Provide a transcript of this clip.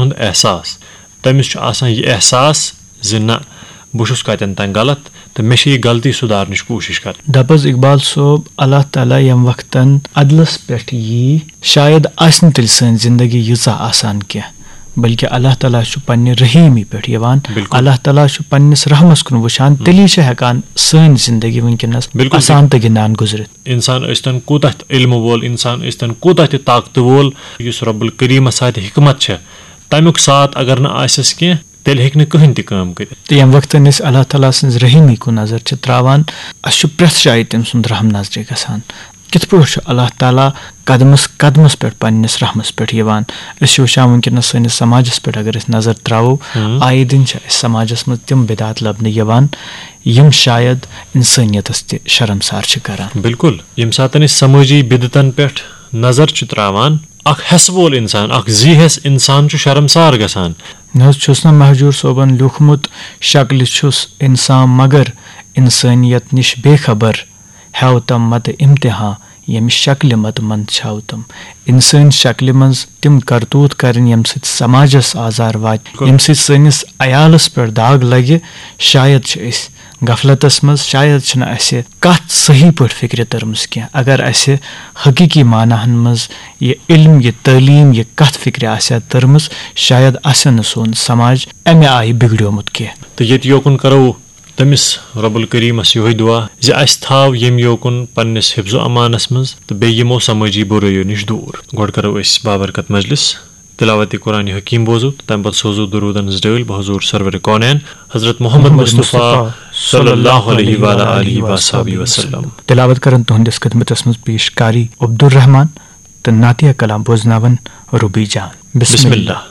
हुंद एहसास तमिस आसान यह एहसास ज ना बहुस कतन तान गलत तो मे यह गलती सुधारनच कोशिश कर। दपज इकबाल सोब अल्लाह ताला यम वक्तन अदलस पे यी शायद आसन तिल सन जिंदगी यीजा आसान क्या बल्कि अल्लाह ताला पन्ने रहीमी पे अल्लाह ताला पन्निस रहमस कुन वुचान तेली हेकान सन जिंदगी वनकनस आसान तो गिंदान गुजरित। इंसान अस्तन कूता इल्म वोल इंसान अस्तन कूता ताकत वोल युस रब्बुल करीमस साथ हिकमत तमुक साथ अगर न आसस कह तेल हेक कहीं तह काम कर। तो यम वक्त अल्लाह ताला सज रहीमी को नजर त्रावान अस प्रेथ जाए तम सुंद रहम नजर गसान कित पे अल्लाह ताला कदमस कदमस पे पन्निस रहमस पे वुचान वनकनस सनिस समाजस पे अगर नजर त्रावो आए दिन समाजस मज तम बिदात लबने यम शायद इंसानियतस तह शर्मसार करान। बिल्कुल यम सात समाजी बिदतन पे नजर त्रावान अख हेस वोल इंसान अख जी हेस इंसान शर्मसार गसान। ना महजूर सोबन लिखमुत शक्ल इंसान मगर इंसानियत निश बेखबर हेव तम मत इम्तिहा यम शक्ल मत मन छाव तम इंसान शक्ल मज तिम करतूत कर यम समाजस आजार वात यम सनिस अयालस पे दाग लगे शायद गफलतस मज शायद कत सही पे फिक्र तरमस कह अगर हकीकी मानाहन मज ये इल्म ये तालीम ये कत फिक्र आसा तरमस शायद आसन सोन समाज अमे आय बिगड़ोमुत कह। तो ये योकुन करो तमिस रब्बुल करीमस यो दुआ ज अस थाव यम योकुन पन्निस हिफ्जो अमानस मज तो बे यमो समाजी बुराइयों निश दूर। गोड करो अस बाबरकत मजलिस तिलावत कुरान हकीम बोजो तम पत सोजो दुरूदन डल बहजूर सरवर कौनैन हजरत मोहम्मद मुस्तफा सल्लल्लाहु अलैहि वसल्लम वसल्लम। तिलावत करन तुहंदिस खिदमतस मज पेश कारी अब्दुर रहमान तो नातिया कलाम बोजनावन रूबी जान। बिस्मिल्लाह।